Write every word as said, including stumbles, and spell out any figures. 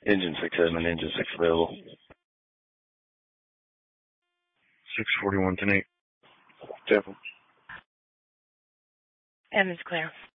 Engine six Edmund, engine six available. six forty-one, ten eight. Temple. Evans clear.